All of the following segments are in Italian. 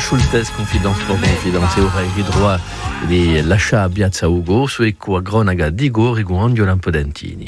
Schultes, confidence pour confidence, e ora il droit di lasciare a Piazza Ugo, su e qua Gronaga di Gori, con Angelo Lampodentini.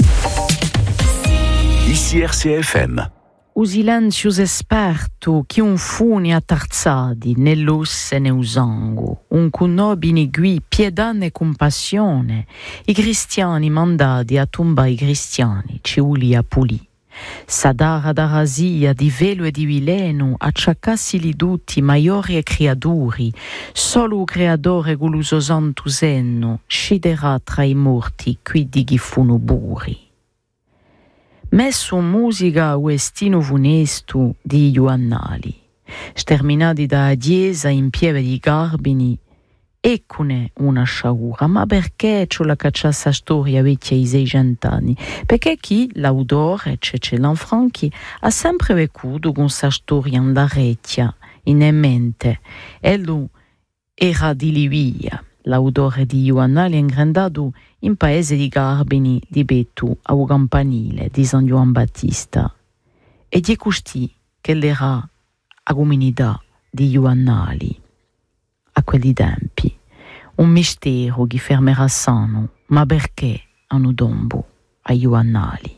Ici RCFM. O silenzio esperto che un funi attarzati nell'osse e nel sangue, un connobini gui pietà e compassione, i cristiani mandati a tomba i cristiani, ci uli a pulì. Sadara da rasia di velo e di vileno, acciaccassi li tutti, maiori e creaturi, solo un creatore guluso santo senno, sciderà tra i morti, qui di chi funo buri. Messo musica o estino funesto di Ioannali, sterminati da Chiesa in pieve di Garbini, eccone una sciagura, ma perché c'ho la cacciassa storia vecchia ai 600 anni? Perché chi, l'autore, Cece Lanfranchi, ha sempre vecuto con sa storia in la recchia, in mente, e lui era di Livia. L'autore di Ioannali è ingrandato in paese di Garbini di Betu, a un campanile di San Giovan Battista. E di costì che l'era a comunità di Ioannali, a quelli tempi. Un mistero che fermerà sano, ma perché hanno dombo a Ioannali?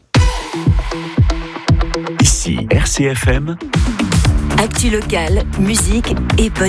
Ici RCFM. Actu locale, musique et